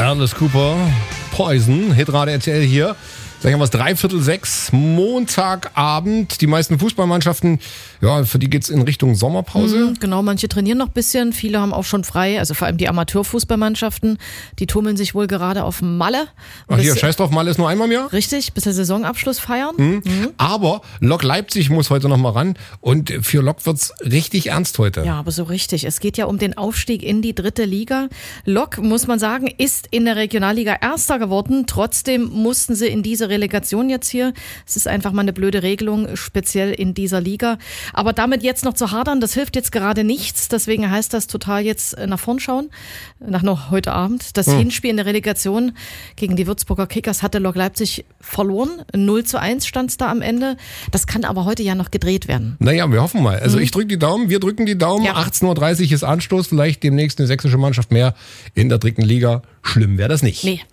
Alice Cooper, Poison, Hitrate RTL hier. Sagen wir was, 5:45, Montagabend. Die meisten Fußballmannschaften, ja, für die geht's in Richtung Sommerpause. Genau, manche trainieren noch ein bisschen, viele haben auch schon frei, also vor allem die Amateurfußballmannschaften, die tummeln sich wohl gerade auf Malle. Ach hier, scheiß drauf, Malle ist nur einmal im Jahr. Richtig, bis der Saisonabschluss feiern. Aber Lok Leipzig muss heute noch mal ran und für Lok wird's richtig ernst heute. Ja, aber so richtig. Es geht ja um den Aufstieg in die 3. Liga. Lok, muss man sagen, ist in der Regionalliga Erster geworden. Trotzdem mussten sie in diese Relegation jetzt hier. Es ist einfach mal eine blöde Regelung, speziell in dieser Liga. Aber damit jetzt noch zu hadern, das hilft jetzt gerade nichts. Deswegen heißt das total jetzt nach vorn schauen. Nach noch heute Abend. Das Hinspiel in der Relegation gegen die Würzburger Kickers hatte Lok Leipzig verloren. 0:1 stand es da am Ende. Das kann aber heute ja noch gedreht werden. Naja, wir hoffen mal. Also ich drücke die Daumen, wir drücken die Daumen. Ja. 18:30 Uhr ist Anstoß. Vielleicht demnächst eine sächsische Mannschaft mehr in der 3. Liga. Schlimm wäre das nicht. Nee.